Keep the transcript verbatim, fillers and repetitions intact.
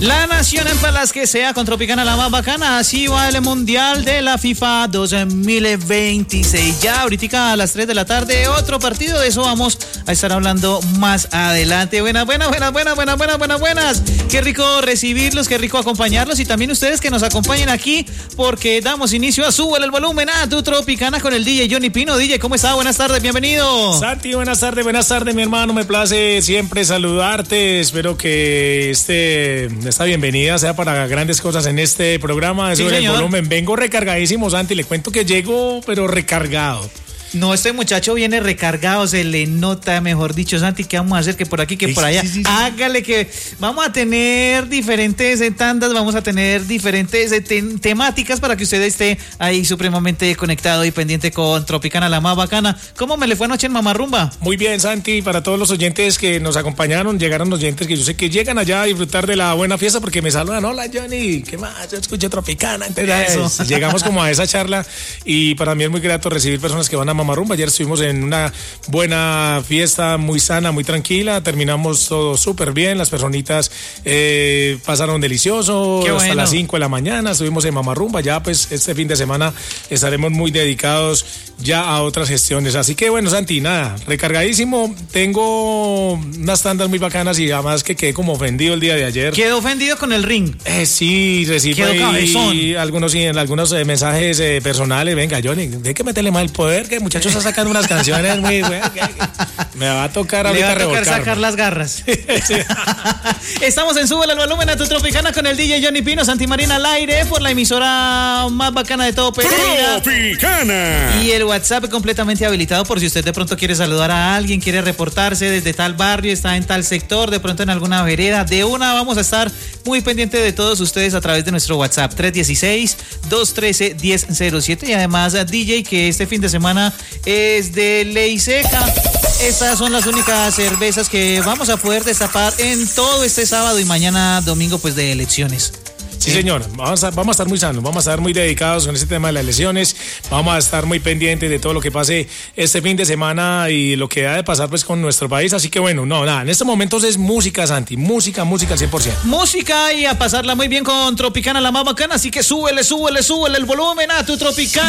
La nación en palas que sea con Tropicana la más bacana. Así va el Mundial de la FIFA dos mil veintiséis. Ya ahorita a las tres de la tarde otro partido. De eso vamos a estar hablando más adelante. Buenas, buenas, buenas, buenas, buenas, buenas, buenas, buenas. Qué rico recibirlos, qué rico acompañarlos. Y también ustedes que nos acompañen aquí, porque damos inicio a Súbele el volumen a tu Tropicana con el D J Johnny Pino. D J, ¿cómo está? Buenas tardes, bienvenido. Santi, buenas tardes, buenas tardes, mi hermano. Me place siempre saludarte. Espero que este... esta bienvenida sea para grandes cosas en este programa de Súbele el volumen. Vengo recargadísimo, Santi, le cuento que llego pero recargado. No, este muchacho viene recargado, se le nota, mejor dicho, Santi, ¿qué vamos a hacer? Que por aquí, que por allá. Sí, sí, sí. Hágale que vamos a tener diferentes tandas, vamos a tener diferentes te temáticas para que usted esté ahí supremamente conectado y pendiente con Tropicana, la más bacana. ¿Cómo me le fue anoche en Mamarrumba? Muy bien, Santi, para todos los oyentes que nos acompañaron, llegaron oyentes que yo sé que llegan allá a disfrutar de la buena fiesta porque me saludan. Hola, Johnny, ¿qué más? Yo escuché Tropicana. Entonces, eso. Llegamos como a esa charla y para mí es muy grato recibir personas que van a Mamarrumba. Ayer estuvimos en una buena fiesta, muy sana, muy tranquila. Terminamos todo súper bien. Las personitas eh, pasaron delicioso. Qué hasta bueno. Las cinco de la mañana estuvimos en Mamarrumba. Ya pues este fin de semana estaremos muy dedicados ya a otras gestiones. Así que bueno, Santi, nada, recargadísimo. Tengo unas tandas muy bacanas y además que quedé como ofendido el día de ayer. ¿Quedó ofendido con el ring? Eh, sí, recibí ahí algunos, sí, algunos eh, mensajes eh, personales. Venga, Johnny, hay que meterle más el poder, que muchachos están sacando unas canciones muy buenas. Me va a tocar ahorita revolcar. Le va a tocar sacar las garras. Sí. Estamos en Súbele el volumen a tu Tropicana con el D J Johnny Pino, Santi Marina al aire por la emisora más bacana de todo Pereira. Tropicana. Y el WhatsApp completamente habilitado por si usted de pronto quiere saludar a alguien, quiere reportarse desde tal barrio, está en tal sector, de pronto en alguna vereda. De una vamos a estar muy pendiente de todos ustedes a través de nuestro WhatsApp tres uno seis, dos uno tres, uno cero cero siete. Y además a D J que este fin de semana es de ley seca. Estas son las únicas cervezas que vamos a poder destapar en todo este sábado y mañana domingo pues de elecciones. Sí, señor, vamos a, vamos a estar muy sanos, vamos a estar muy dedicados con este tema de las elecciones, vamos a estar muy pendientes de todo lo que pase este fin de semana y lo que ha de pasar pues con nuestro país, así que bueno, no, nada, en estos momentos es música, Santi, música, música al cien por ciento. Música y a pasarla muy bien con Tropicana la más bacana, así que súbele, súbele, súbele el volumen a tu Tropicana.